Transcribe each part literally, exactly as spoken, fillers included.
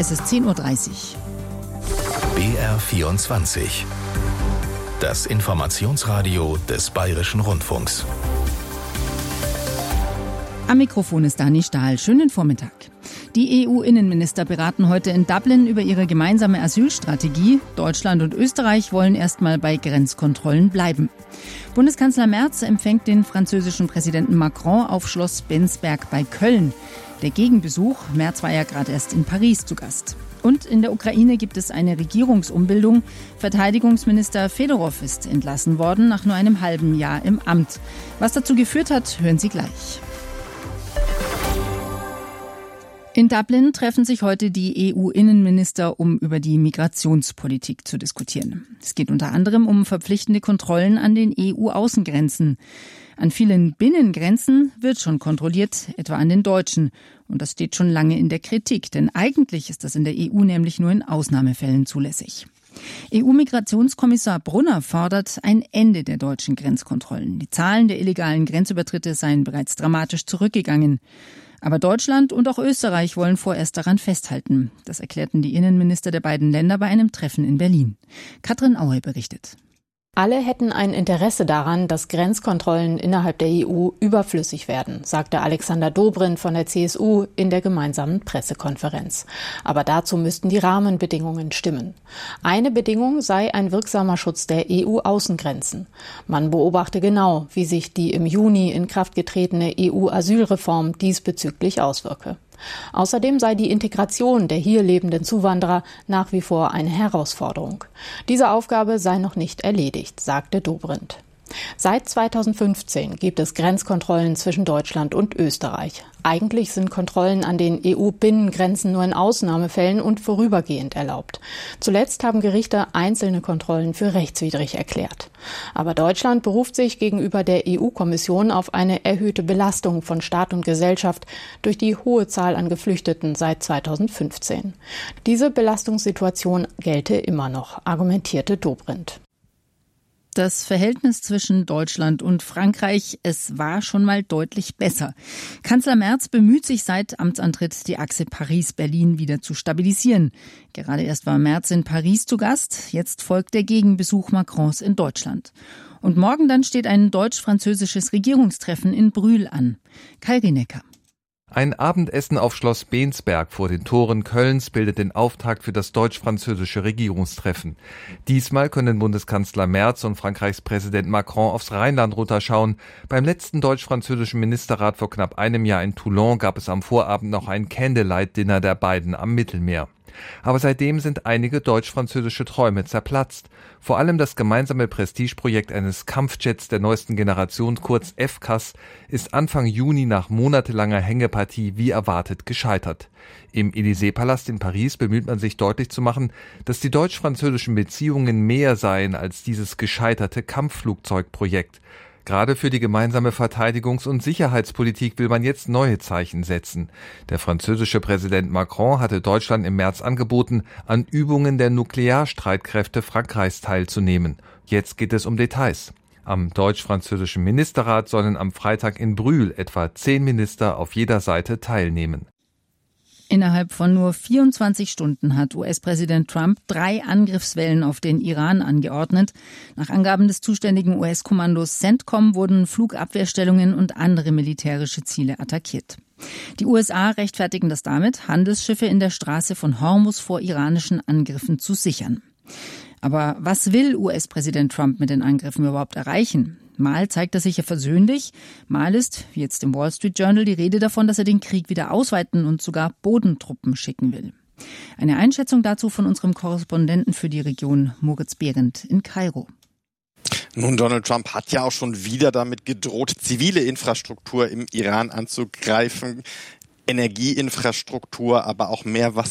Es ist zehn Uhr dreißig. B R vierundzwanzig. Das Informationsradio des Bayerischen Rundfunks. Am Mikrofon ist Dani Stahl. Schönen Vormittag. Die E U-Innenminister beraten heute in Dublin über ihre gemeinsame Asylstrategie. Deutschland und Österreich wollen erstmal bei Grenzkontrollen bleiben. Bundeskanzler Merz empfängt den französischen Präsidenten Macron auf Schloss Bensberg bei Köln. Der Gegenbesuch, Merz war ja gerade erst in Paris zu Gast. Und in der Ukraine gibt es eine Regierungsumbildung. Verteidigungsminister Fedorov ist entlassen worden nach nur einem halben Jahr im Amt. Was dazu geführt hat, hören Sie gleich. In Dublin treffen sich heute die E U-Innenminister, um über die Migrationspolitik zu diskutieren. Es geht unter anderem um verpflichtende Kontrollen an den E U-Außengrenzen. An vielen Binnengrenzen wird schon kontrolliert, etwa an den deutschen. Und das steht schon lange in der Kritik, denn eigentlich ist das in der E U nämlich nur in Ausnahmefällen zulässig. E U-Migrationskommissar Brunner fordert ein Ende der deutschen Grenzkontrollen. Die Zahlen der illegalen Grenzübertritte seien bereits dramatisch zurückgegangen. Aber Deutschland und auch Österreich wollen vorerst daran festhalten. Das erklärten die Innenminister der beiden Länder bei einem Treffen in Berlin. Katrin Aue berichtet. Alle hätten ein Interesse daran, dass Grenzkontrollen innerhalb der E U überflüssig werden, sagte Alexander Dobrindt von der C S U in der gemeinsamen Pressekonferenz. Aber dazu müssten die Rahmenbedingungen stimmen. Eine Bedingung sei ein wirksamer Schutz der E U-Außengrenzen. Man beobachte genau, wie sich die im Juni in Kraft getretene E U-Asylreform diesbezüglich auswirke. Außerdem sei die Integration der hier lebenden Zuwanderer nach wie vor eine Herausforderung. Diese Aufgabe sei noch nicht erledigt, sagte Dobrindt. Seit zweitausendfünfzehn gibt es Grenzkontrollen zwischen Deutschland und Österreich. Eigentlich sind Kontrollen an den E U-Binnengrenzen nur in Ausnahmefällen und vorübergehend erlaubt. Zuletzt haben Gerichte einzelne Kontrollen für rechtswidrig erklärt. Aber Deutschland beruft sich gegenüber der E U-Kommission auf eine erhöhte Belastung von Staat und Gesellschaft durch die hohe Zahl an Geflüchteten seit zweitausendfünfzehn. Diese Belastungssituation gelte immer noch, argumentierte Dobrindt. Das Verhältnis zwischen Deutschland und Frankreich, es war schon mal deutlich besser. Kanzler Merz bemüht sich seit Amtsantritt, die Achse Paris-Berlin wieder zu stabilisieren. Gerade erst war Merz in Paris zu Gast, jetzt folgt der Gegenbesuch Macrons in Deutschland. Und morgen dann steht ein deutsch-französisches Regierungstreffen in Brühl an. Kai Rinecker. Ein Abendessen auf Schloss Bensberg vor den Toren Kölns bildet den Auftakt für das deutsch-französische Regierungstreffen. Diesmal können Bundeskanzler Merz und Frankreichs Präsident Macron aufs Rheinland runterschauen. Beim letzten deutsch-französischen Ministerrat vor knapp einem Jahr in Toulon gab es am Vorabend noch ein Candlelight-Dinner der beiden am Mittelmeer. Aber seitdem sind einige deutsch-französische Träume zerplatzt. Vor allem das gemeinsame Prestigeprojekt eines Kampfjets der neuesten Generation, kurz F C A S, ist Anfang Juni nach monatelanger Hängepartie wie erwartet gescheitert. Im Élysée-Palast in Paris bemüht man sich deutlich zu machen, dass die deutsch-französischen Beziehungen mehr seien als dieses gescheiterte Kampfflugzeugprojekt. Gerade für die gemeinsame Verteidigungs- und Sicherheitspolitik will man jetzt neue Zeichen setzen. Der französische Präsident Macron hatte Deutschland im März angeboten, an Übungen der Nuklearstreitkräfte Frankreichs teilzunehmen. Jetzt geht es um Details. Am deutsch-französischen Ministerrat sollen am Freitag in Brühl etwa zehn Minister auf jeder Seite teilnehmen. Innerhalb von nur vierundzwanzig Stunden hat U S-Präsident Trump drei Angriffswellen auf den Iran angeordnet. Nach Angaben des zuständigen U S-Kommandos CENTCOM wurden Flugabwehrstellungen und andere militärische Ziele attackiert. Die U S A rechtfertigen das damit, Handelsschiffe in der Straße von Hormuz vor iranischen Angriffen zu sichern. Aber was will U S-Präsident Trump mit den Angriffen überhaupt erreichen? Mal zeigt er sich ja versöhnlich, mal ist, wie jetzt im Wall Street Journal, die Rede davon, dass er den Krieg wieder ausweiten und sogar Bodentruppen schicken will. Eine Einschätzung dazu von unserem Korrespondenten für die Region, Moritz Behrendt in Kairo. Nun, Donald Trump hat ja auch schon wieder damit gedroht, zivile Infrastruktur im Iran anzugreifen. Energieinfrastruktur, aber auch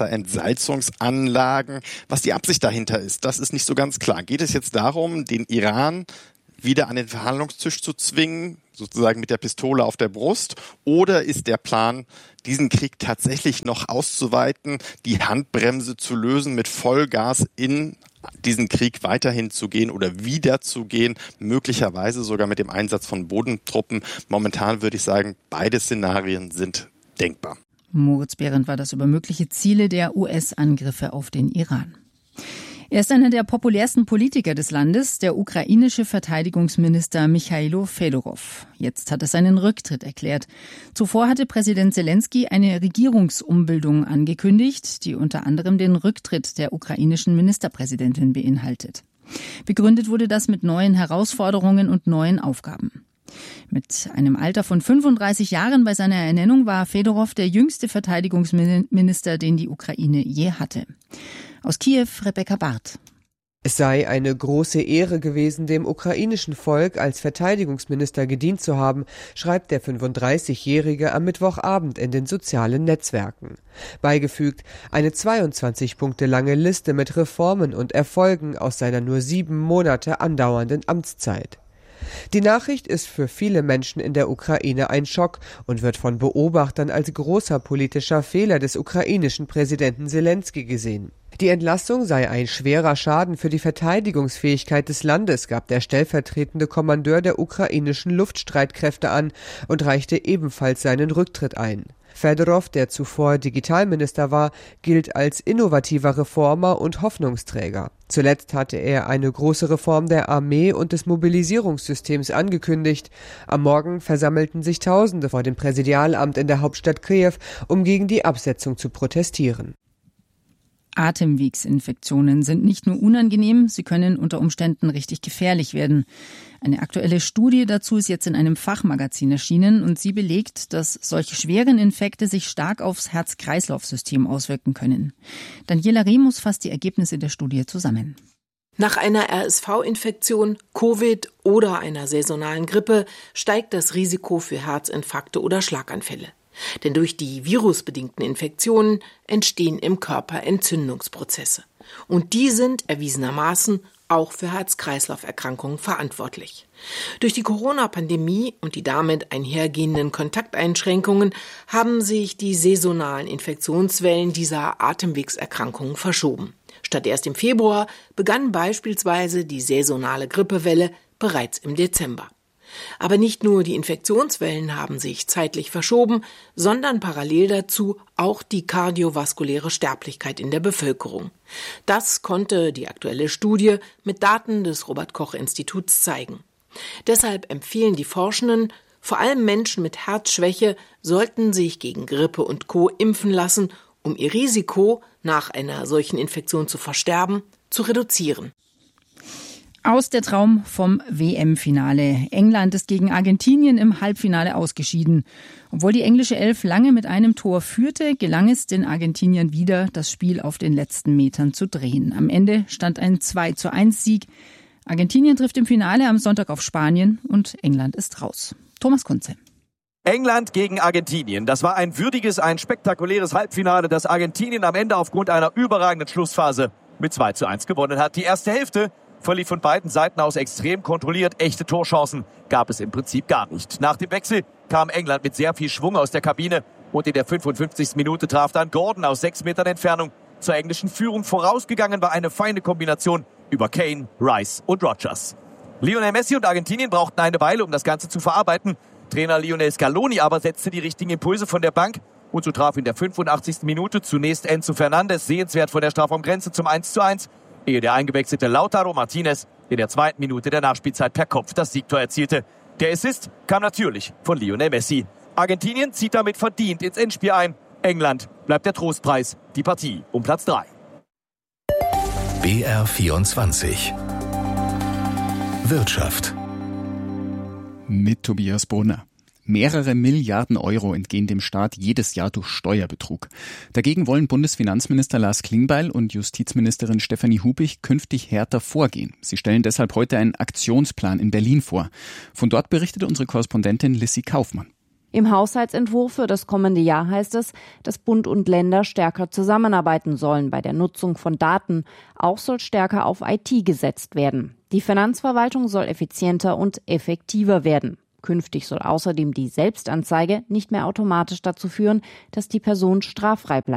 Meerwasserentsalzungsanlagen. Was die Absicht dahinter ist, das ist nicht so ganz klar. Geht es jetzt darum, den Iran wieder an den Verhandlungstisch zu zwingen, sozusagen mit der Pistole auf der Brust? Oder ist der Plan, diesen Krieg tatsächlich noch auszuweiten, die Handbremse zu lösen, mit Vollgas in diesen Krieg weiterhin zu gehen oder wieder zu gehen, möglicherweise sogar mit dem Einsatz von Bodentruppen? Momentan würde ich sagen, beide Szenarien sind denkbar. Moritz Behrendt war das über mögliche Ziele der U S-Angriffe auf den Iran. Er ist einer der populärsten Politiker des Landes, der ukrainische Verteidigungsminister Michailo Fedorov. Jetzt hat er seinen Rücktritt erklärt. Zuvor hatte Präsident Selenskyj eine Regierungsumbildung angekündigt, die unter anderem den Rücktritt der ukrainischen Ministerpräsidentin beinhaltet. Begründet wurde das mit neuen Herausforderungen und neuen Aufgaben. Mit einem Alter von fünfunddreißig Jahren bei seiner Ernennung war Fedorov der jüngste Verteidigungsminister, den die Ukraine je hatte. Aus Kiew, Rebecca Barth. Es sei eine große Ehre gewesen, dem ukrainischen Volk als Verteidigungsminister gedient zu haben, schreibt der fünfunddreißigjährige am Mittwochabend in den sozialen Netzwerken. Beigefügt eine zweiundzwanzig Punkte lange Liste mit Reformen und Erfolgen aus seiner nur sieben Monate andauernden Amtszeit. Die Nachricht ist für viele Menschen in der Ukraine ein Schock und wird von Beobachtern als großer politischer Fehler des ukrainischen Präsidenten Selenskyj gesehen. Die Entlassung sei ein schwerer Schaden für die Verteidigungsfähigkeit des Landes, gab der stellvertretende Kommandeur der ukrainischen Luftstreitkräfte an und reichte ebenfalls seinen Rücktritt ein. Fedorov, der zuvor Digitalminister war, gilt als innovativer Reformer und Hoffnungsträger. Zuletzt hatte er eine große Reform der Armee und des Mobilisierungssystems angekündigt. Am Morgen versammelten sich Tausende vor dem Präsidialamt in der Hauptstadt Kiew, um gegen die Absetzung zu protestieren. Atemwegsinfektionen sind nicht nur unangenehm, sie können unter Umständen richtig gefährlich werden. Eine aktuelle Studie dazu ist jetzt in einem Fachmagazin erschienen und sie belegt, dass solche schweren Infekte sich stark aufs Herz-Kreislauf-System auswirken können. Daniela Remus fasst die Ergebnisse der Studie zusammen. Nach einer R S V-Infektion, Covid oder einer saisonalen Grippe steigt das Risiko für Herzinfarkte oder Schlaganfälle. Denn durch die virusbedingten Infektionen entstehen im Körper Entzündungsprozesse. Und die sind erwiesenermaßen auch für Herz-Kreislauf-Erkrankungen verantwortlich. Durch die Corona-Pandemie und die damit einhergehenden Kontakteinschränkungen haben sich die saisonalen Infektionswellen dieser Atemwegserkrankungen verschoben. Statt erst im Februar begann beispielsweise die saisonale Grippewelle bereits im Dezember. Aber nicht nur die Infektionswellen haben sich zeitlich verschoben, sondern parallel dazu auch die kardiovaskuläre Sterblichkeit in der Bevölkerung. Das konnte die aktuelle Studie mit Daten des Robert-Koch-Instituts zeigen. Deshalb empfehlen die Forschenden, vor allem Menschen mit Herzschwäche sollten sich gegen Grippe und Co. impfen lassen, um ihr Risiko, nach einer solchen Infektion zu versterben, zu reduzieren. Aus der Traum vom W M-Finale. England ist gegen Argentinien im Halbfinale ausgeschieden. Obwohl die englische Elf lange mit einem Tor führte, gelang es den Argentiniern wieder, das Spiel auf den letzten Metern zu drehen. Am Ende stand ein zwei zu eins Sieg. Argentinien trifft im Finale am Sonntag auf Spanien und England ist raus. Thomas Kunze. England gegen Argentinien. Das war ein würdiges, ein spektakuläres Halbfinale, das Argentinien am Ende aufgrund einer überragenden Schlussphase mit zwei zu eins gewonnen hat. Die erste Hälfte verlief von beiden Seiten aus extrem kontrolliert. Echte Torchancen gab es im Prinzip gar nicht. Nach dem Wechsel kam England mit sehr viel Schwung aus der Kabine und in der fünfundfünfzigsten Minute traf dann Gordon aus sechs Metern Entfernung zur englischen Führung. Vorausgegangen war eine feine Kombination über Kane, Rice und Rodgers. Lionel Messi und Argentinien brauchten eine Weile, um das Ganze zu verarbeiten. Trainer Lionel Scaloni aber setzte die richtigen Impulse von der Bank und so traf in der fünfundachtzigsten Minute zunächst Enzo Fernandes sehenswert von der Strafraumgrenze zum eins zu eins. Ehe der eingewechselte Lautaro Martinez in der zweiten Minute der Nachspielzeit per Kopf das Siegtor erzielte. Der Assist kam natürlich von Lionel Messi. Argentinien zieht damit verdient ins Endspiel ein. England bleibt der Trostpreis, die Partie um Platz drei. B R vierundzwanzig Wirtschaft mit Tobias Brunner. Mehrere Milliarden Euro entgehen dem Staat jedes Jahr durch Steuerbetrug. Dagegen wollen Bundesfinanzminister Lars Klingbeil und Justizministerin Stefanie Hubig künftig härter vorgehen. Sie stellen deshalb heute einen Aktionsplan in Berlin vor. Von dort berichtet unsere Korrespondentin Lissy Kaufmann. Im Haushaltsentwurf für das kommende Jahr heißt es, dass Bund und Länder stärker zusammenarbeiten sollen bei der Nutzung von Daten. Auch soll stärker auf I T gesetzt werden. Die Finanzverwaltung soll effizienter und effektiver werden. Künftig soll außerdem die Selbstanzeige nicht mehr automatisch dazu führen, dass die Person straffrei bleibt.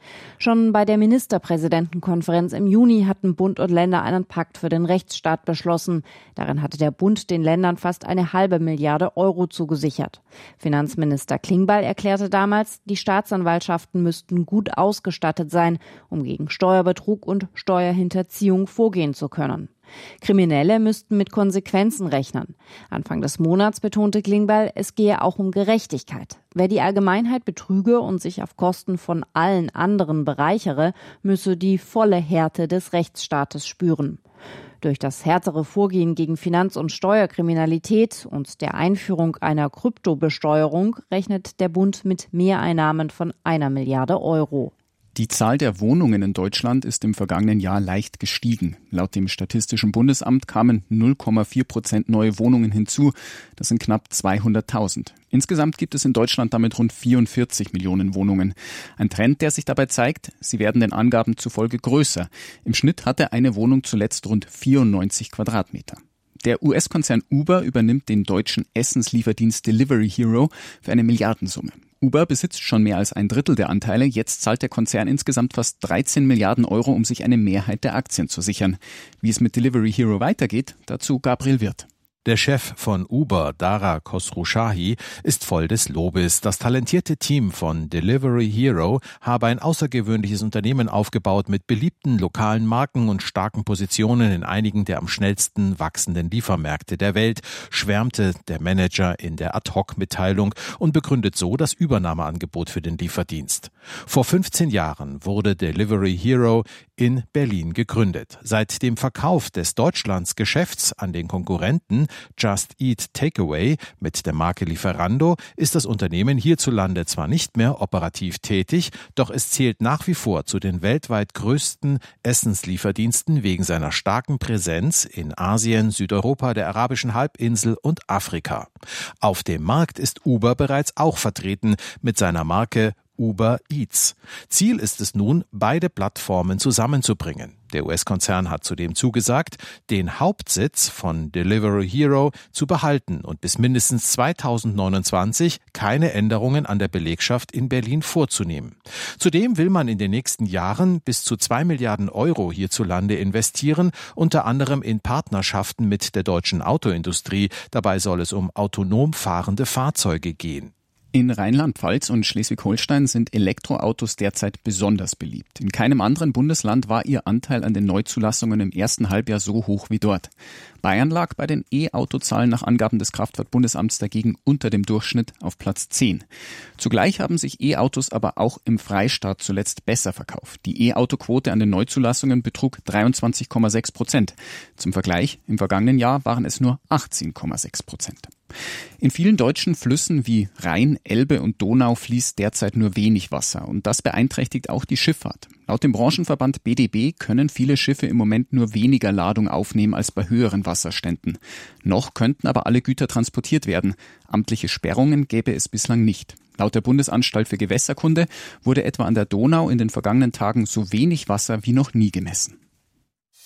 Schon bei der Ministerpräsidentenkonferenz im Juni hatten Bund und Länder einen Pakt für den Rechtsstaat beschlossen. Darin hatte der Bund den Ländern fast eine halbe Milliarde Euro zugesichert. Finanzminister Klingbeil erklärte damals, die Staatsanwaltschaften müssten gut ausgestattet sein, um gegen Steuerbetrug und Steuerhinterziehung vorgehen zu können. Kriminelle müssten mit Konsequenzen rechnen. Anfang des Monats betonte Klingbeil, es gehe auch um Gerechtigkeit. Wer die Allgemeinheit betrüge und sich auf Kosten von allen anderen bereichere, müsse die volle Härte des Rechtsstaates spüren. Durch das härtere Vorgehen gegen Finanz- und Steuerkriminalität und der Einführung einer Kryptobesteuerung rechnet der Bund mit Mehreinnahmen von einer Milliarde Euro. Die Zahl der Wohnungen in Deutschland ist im vergangenen Jahr leicht gestiegen. Laut dem Statistischen Bundesamt kamen null Komma vier Prozent neue Wohnungen hinzu. Das sind knapp zweihunderttausend. Insgesamt gibt es in Deutschland damit rund vierundvierzig Millionen Wohnungen. Ein Trend, der sich dabei zeigt, sie werden den Angaben zufolge größer. Im Schnitt hatte eine Wohnung zuletzt rund vierundneunzig Quadratmeter. Der U S-Konzern Uber übernimmt den deutschen Essenslieferdienst Delivery Hero für eine Milliardensumme. Uber besitzt schon mehr als ein Drittel der Anteile. Jetzt zahlt der Konzern insgesamt fast dreizehn Milliarden Euro, um sich eine Mehrheit der Aktien zu sichern. Wie es mit Delivery Hero weitergeht, dazu Gabriel Wirth. Der Chef von Uber, Dara Khosrowshahi, ist voll des Lobes. Das talentierte Team von Delivery Hero habe ein außergewöhnliches Unternehmen aufgebaut mit beliebten lokalen Marken und starken Positionen in einigen der am schnellsten wachsenden Liefermärkte der Welt, schwärmte der Manager in der Ad-Hoc-Mitteilung und begründet so das Übernahmeangebot für den Lieferdienst. Vor fünfzehn Jahren wurde Delivery Hero in Berlin gegründet. Seit dem Verkauf des Deutschlandsgeschäfts an den Konkurrenten Just Eat Takeaway mit der Marke Lieferando ist das Unternehmen hierzulande zwar nicht mehr operativ tätig, doch es zählt nach wie vor zu den weltweit größten Essenslieferdiensten wegen seiner starken Präsenz in Asien, Südeuropa, der arabischen Halbinsel und Afrika. Auf dem Markt ist Uber bereits auch vertreten mit seiner Marke Uber Eats. Ziel ist es nun, beide Plattformen zusammenzubringen. Der U S-Konzern hat zudem zugesagt, den Hauptsitz von Delivery Hero zu behalten und bis mindestens zweitausendneunundzwanzig keine Änderungen an der Belegschaft in Berlin vorzunehmen. Zudem will man in den nächsten Jahren bis zu zwei Milliarden Euro hierzulande investieren, unter anderem in Partnerschaften mit der deutschen Autoindustrie. Dabei soll es um autonom fahrende Fahrzeuge gehen. In Rheinland-Pfalz und Schleswig-Holstein sind Elektroautos derzeit besonders beliebt. In keinem anderen Bundesland war ihr Anteil an den Neuzulassungen im ersten Halbjahr so hoch wie dort. Bayern lag bei den E-Auto-Zahlen nach Angaben des Kraftfahrtbundesamts dagegen unter dem Durchschnitt auf Platz zehn. Zugleich haben sich E-Autos aber auch im Freistaat zuletzt besser verkauft. Die E-Auto-Quote an den Neuzulassungen betrug dreiundzwanzig Komma sechs Prozent. Zum Vergleich, im vergangenen Jahr waren es nur achtzehn Komma sechs Prozent. In vielen deutschen Flüssen wie Rhein, Elbe und Donau fließt derzeit nur wenig Wasser und das beeinträchtigt auch die Schifffahrt. Laut dem Branchenverband B D B können viele Schiffe im Moment nur weniger Ladung aufnehmen als bei höheren Wasserständen. Noch könnten aber alle Güter transportiert werden. Amtliche Sperrungen gäbe es bislang nicht. Laut der Bundesanstalt für Gewässerkunde wurde etwa an der Donau in den vergangenen Tagen so wenig Wasser wie noch nie gemessen.